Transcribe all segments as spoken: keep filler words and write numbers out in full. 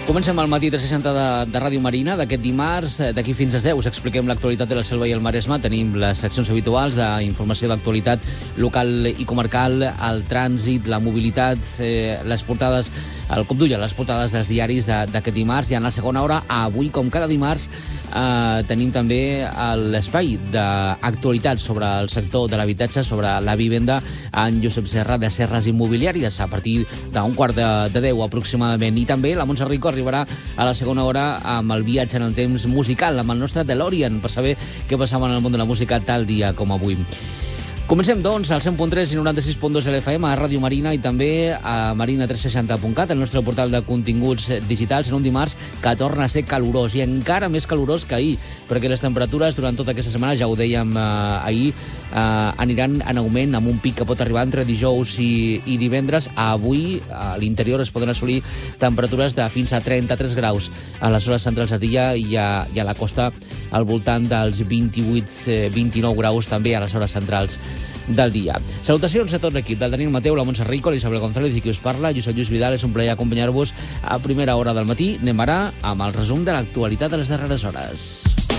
Comencem el matí tres seixanta de, de Ràdio Marina d'aquest dimarts. D'aquí fins a les deu us expliquem l'actualitat de la Selva i el Maresme. Tenim les seccions habituals d'informació d'actualitat local i comarcal, el trànsit, la mobilitat, eh, les portades, el cop d'ull a les portades dels diaris d'aquest dimarts. I en la segona hora, avui, com cada dimarts, eh, tenim també l'espai d'actualitat sobre el sector de l'habitatge, sobre la vivenda, en Josep Serra, de Serres Immobiliàries, a partir d'un quart de, de deu aproximadament. I també la Montse Rico arribarà a la segona hora amb el viatge en el temps musical, amb el nostre DeLorean, per saber què passava en el món de la música tal dia com avui. Comencem, doncs, al cent punt tres i noranta-sis punt dos L F M, a Ràdio Marina i també a marina tres seixanta punt cat, el nostre portal de continguts digitals, en un dimarts que torna a ser calorós, i encara més calorós que ahir, perquè les temperatures durant tota aquesta setmana, ja ho dèiem eh, ahir, eh, aniran en augment, amb un pic que pot arribar entre dijous i, i divendres. Avui, a l'interior, es poden assolir temperatures de fins a trenta-tres graus a les zones centrals de dia i a, i a la costa al voltant dels vint-i-vuit vint-i-nou graus també a les hores centrals del dia. Salutacions a tot l'equip del Daniel Mateu, la Montse Rico, l'Isabel González i qui us parla, Josep Lluís Vidal. És un plaer acompanyar-vos a primera hora del matí. Anem ara amb el resum de l'actualitat de les darreres hores.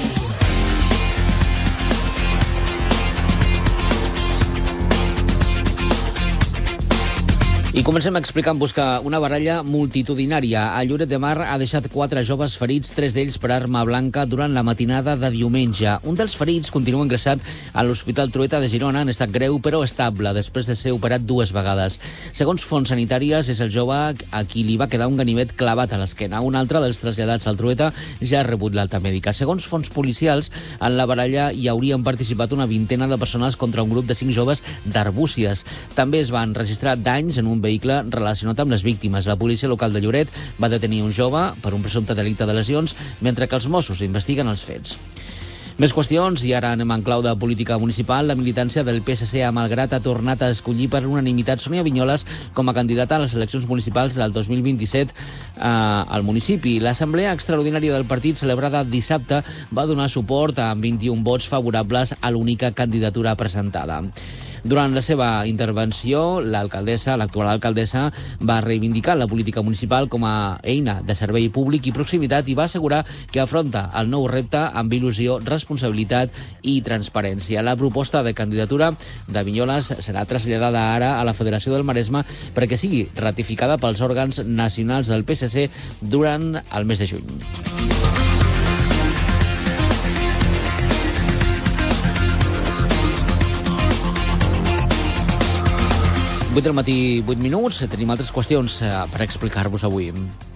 I comencem explicant-vos que una baralla multitudinària a Lloret de Mar ha deixat quatre joves ferits, tres d'ells per arma blanca, durant la matinada de diumenge. Un dels ferits continua ingressat a l'Hospital Trueta de Girona en estat greu però estable, després de ser operat dues vegades. Segons fonts sanitàries, és el jove a qui li va quedar un ganivet clavat a l'esquena. Un altre dels traslladats al Trueta ja ha rebut l'alta mèdica. Segons fonts policials, en la baralla hi haurien participat una vintena de persones contra un grup de cinc joves d'Arbúcies. També es van registrar danys en un vehicle relacionat amb les víctimes. La policia local de Lloret va detenir un jove per un presumpte delicte de lesions, mentre que els Mossos investiguen els fets. Més qüestions, i ara anem en clau de política municipal. La militància del P S C a Malgrat ha tornat a escollir per unanimitat Sònia Vinyoles com a candidata a les eleccions municipals del dos mil vint-i-set eh, al municipi. L'assemblea extraordinària del partit, celebrada dissabte, va donar suport amb vint-i-un vots favorables a l'única candidatura presentada. Durant la seva intervenció, l'alcaldessa, l'actual alcaldessa, va reivindicar la política municipal com a eina de servei públic i proximitat i va assegurar que afronta el nou repte amb il·lusió, responsabilitat i transparència. La proposta de candidatura de Vinyoles serà traslladada ara a la Federació del Maresme perquè sigui ratificada pels òrgans nacionals del P S C durant el mes de juny. vuit del matí, vuit minuts. Tenim altres qüestions per explicar-vos avui.